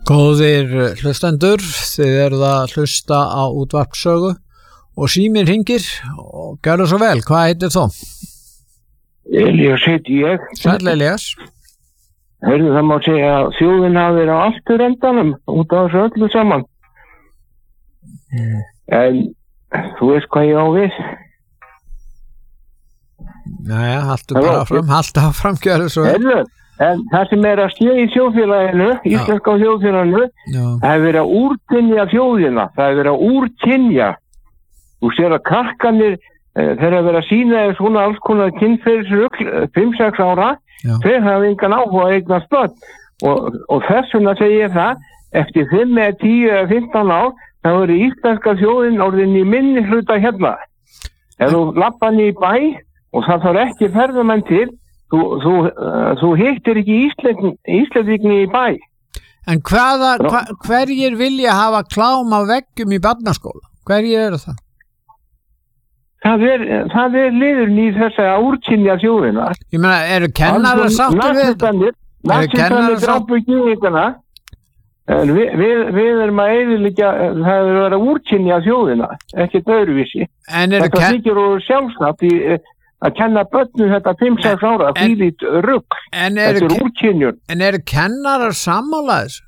Góðir hlustendur, þið eruð að hlusta á útvarpssögu og síminn hringir og gjörðu svo vel, hvað heitir þú? Elías heiti ég. Sæll Elías. Heyrðu, það má segja að þjóðin hafi verið á afturendanum út af þessu öllu saman. En þú veist hvað ég á við? Jæja, haltu áfram, gjörðu svo vel. Heyrðu, en það sem er að ske í þjóðfélaginu, íslenska þjóðfélaginu, það er verið að úrkynja þjóðina, það er verið að úrkynja. Þú sér að krakkanir, þeir að vera að sína eða svona alls konar kynferðisrugl 5-6 ára, þeir hafa engan áhuga að eignast börn. Og þess vegna segi ég það, eftir 5, 10 eða 15 ár, þá eru íslenska þjóðin orðin í minni hluta hérna. Ef þú lappar í bæ og það þarf ekki ferðamenn til, þú hittir ekki Íslendingi í bæ. En hverjir vilja hafa klám á veggjum í barnaskóla? Hverjir eru það? Það er liðurinn í þess að úrkynja þjóðina. Ég meina, eru kennarar sáttir við þetta? Næstindanir drápu gyðingana, en við erum að eyðileggja, það er að vera úrkynja þjóðina, ekki öðruvísi. Þetta þykir úr sjálfsagt að kenna börnum þetta 5-6 ára, þvílít rugl. Þetta er úrkynjun. En eru kennarar sammála þessu?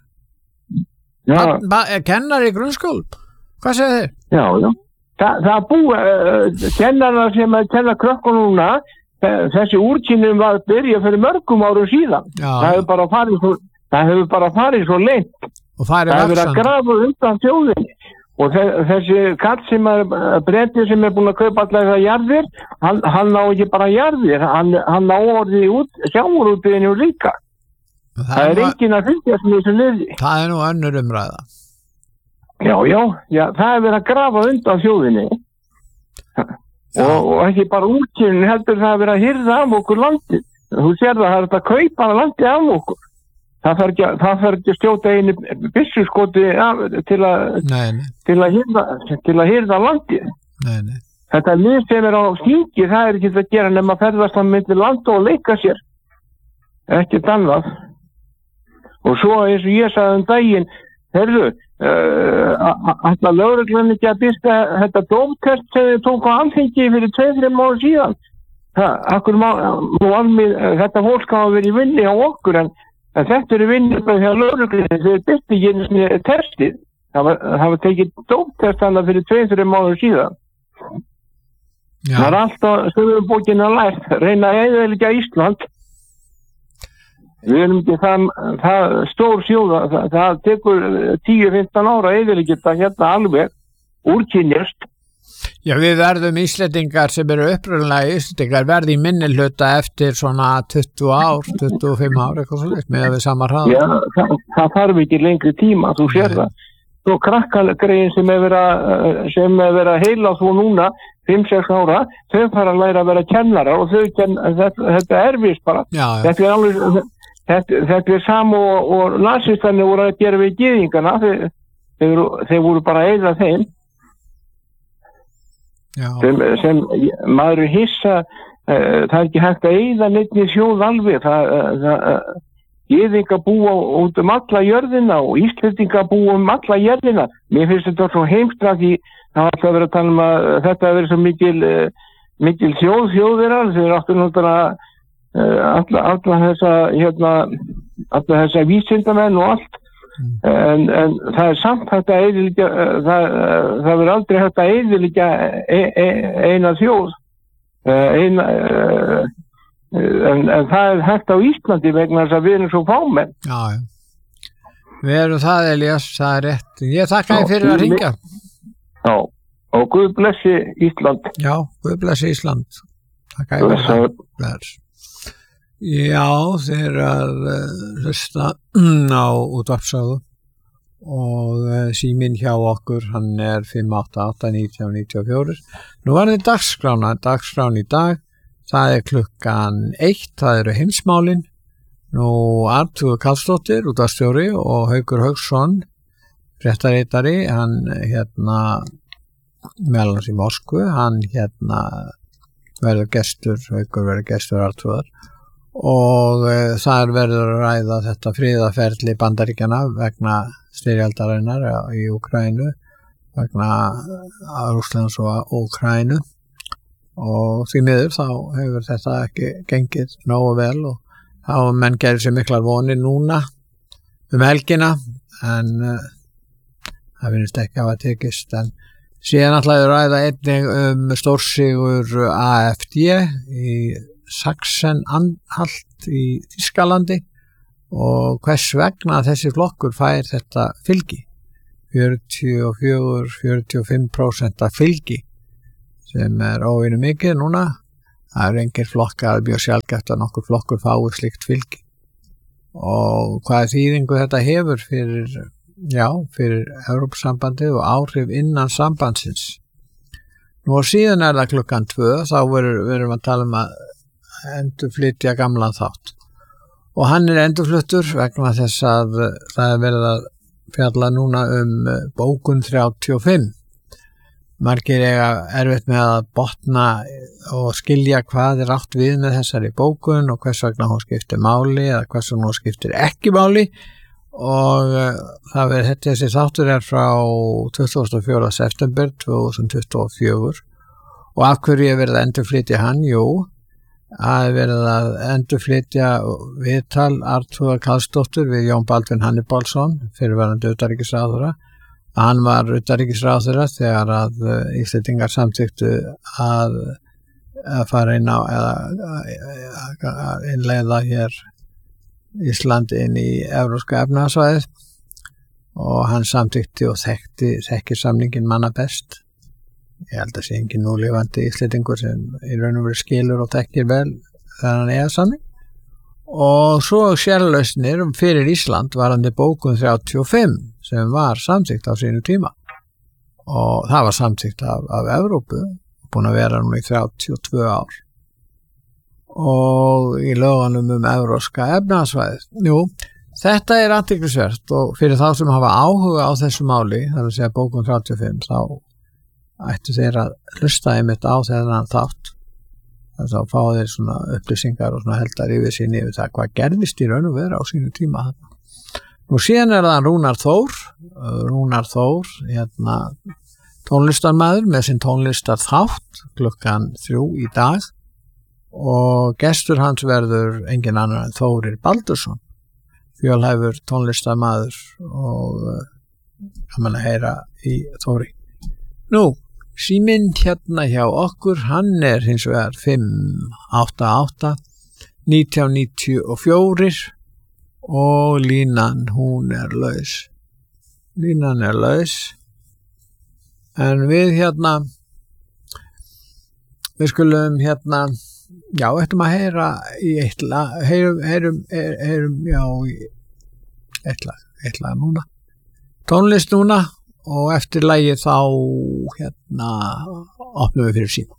Kennarar í grunnskólum? Hvað segir þið? Já. Það búa kennarar sem að kenna krökkum núna, þessi úrkynjun var að byrja fyrir mörgum árum síðan. Það hefur bara farið svo lengt. Það hefur verið að grafa undan þjóðinni. Og þessi kall sem Breti sem er búin að kaupa allar það jarðir, hann ná ekki bara jarðir, hann ná orðið út sjávarútveginni og líka. Það er enginn að fylgjast með þessu liði. Það er nú önnur umræða. Já, það er verið að grafa undan þjóðinni. Og ekki bara útkynin, heldur það að vera að hirða af okkur landið. Þú sér það er að kaupa landið af okkur. Það þarf ekki að stjóta einu byssuskoti til að hirða landið. Nei. Þetta lið sem er á stingi, það er ekki að gera nema að ferðast á milli landa og leika sér. Ekkert annað. Og svo eins og ég sagði daginn, heyrðu, ætla lögreglan ekki að byrsta þetta dómtest sem þið tók á Alþingi fyrir 2-3 ára síðan. Þetta fólk hafa verið í vinni á okkur, en þetta eru vinnur hjá lögreglunni, þeir byrti ekki einu sinni testið. Það var tekið dómtest hana fyrir 2-3 ára síðan. Það er alltaf sögurbókin að lært, reyna að eyðileggja Ísland. Við erum ekki það stór sjóða, það tekur 10-15 ára að eyðileggja þetta hérna alveg úrkynjast. Já, við verðum Íslendingar sem eru upprunalega Íslendingar verði í minni hluta eftir svona 20 ár, 25 ár, eitthvað svolítið, með við sama hraða. Já, það þarf ekki lengri tíma, þú sér það. Svo krakkagrein sem er verið að heila þú núna, 5-6 ára, þau fara að læra að vera kennara og þetta er vist bara. Þetta er saman og nasistannir voru að gera við gyðingana, þeir voru bara að eyða þeim. Sem maður er hissa, það er ekki hægt að eyða neitt í þjóð alveg. Gyðingar búa út alla jörðina og Íslendingar búa alla jörðina. Mér finnst þetta svo heimstrak það var alltaf verið að tala um að þetta hefur verið svo mikil þjóðverðar, þeir áttu náttúrulega alla þessa vísindamenn og allt. En það er samt hægt að eyðileggja, það verður aldrei hægt að eyðileggja eina þjóð, en það er hægt á Íslandi vegna þess að við erum svo fámenn. Já, við erum það, Elías, það er rétt. Ég þakka þér fyrir að hringja. Já, og Guð blessi Ísland. Já, Guð blessi Ísland. Þakka þér fyrir það. Já, þeir að hlusta á útvarpssögu og síminn hjá okkur, hann er 588-1994. Nú var þið dagskráin í dag, það er klukkan 1, það eru heimsmálin. Nú Arnþrúður Karlsdóttir, útvarpsstjóri, og Haukur Hauksson, fréttaritari, hann meðal annars í Moskvu, hann verður gestur, Haukur verður gestur Arnþrúðar. og þar verður að ræða þetta friðarferli Bandaríkjanna vegna styrjaldarinnar í Úkraínu, vegna Rússlands og Úkraínu, og því miður þá hefur þetta ekki gengið nógu vel og þá menn gerir sér miklar vonir núna helgina, en það finnst ekki að tekist. En síðan ætlaði ræða einnig stórsigur AfD í Sachsen-Anhalt í Þýskalandi og hvers vegna þessi flokkur fær þetta fylgi, 44-45% af fylgi, sem óvenju mikið núna. Það engir flokkar, mjög sjaldgæft að nokkur flokkur fái slíkt fylgi. Og hvaða þýðingu þetta hefur fyrir Evrópusambandið og áhrif innan sambandsins. Nú og síðan það klukkan 2, þá verðum að tala að endurflytja gamlan þátt. Og hann endurfluttur vegna þess að það verið að fjalla núna bókun 35. Margir eiga erfitt með að botna og skilja hvað átt við með þessari bókun og hvers vegna hún skiptir máli eða hvers vegna hún skiptir ekki máli, og það þessi þáttur frá 24. september 2024 og af hverju verið að endurflytja hann? Jú, að verið að endurflytja viðtal Arnþrúðar Karlsdóttur við Jón Baldvin Hannibalsson, fyrrverandi utanríkisráðherra. Hann var utanríkisráðherra þegar að Íslendingar samþyktu að fara inn á eða innleiða hér Ísland inn í Evrópska efnahagssvæðið, og hann samþykti og þekkir samningin manna best. Ég held að sé engin núlifandi Íslendingur sem í raun og veru skilur og þekkir vel þennan EES-samning. Og svo sérlausnir fyrir Ísland varandi bókun 35 sem var samþykkt á sínu tíma, og það var samþykkt af Evrópu, búin að vera nú í 32 ár, og í lögunum Evrópska efnahagssvæðið. Jú, þetta athyglisvert, og fyrir þá sem hafa áhuga á þessu máli, það er að segja bókun 35, þá ættu þeir að hlusta einmitt á þennan þátt. Þá fá þeir svona upplýsingar og svona heldar yfir sín yfir það hvað gerðist í raun og vera á sínu tíma. Nú síðan það Rúnar Þór, tónlistarmaður með sinn tónlistarþátt klukkan 3 í dag, og gestur hans verður engin annar en Þórir Baldursson, fjölhæfur tónlistarmaður, og gaman að heyra í Þóri. Nú, síminn hjá okkur, hann hins vegar 588 1994 og línan hún laus. Línan laus, en við við skulum ættum að heyra í eitt lag, heyrum eitt lag núna, tónlist núna, og eftir lagið þá opnum við fyrir síma.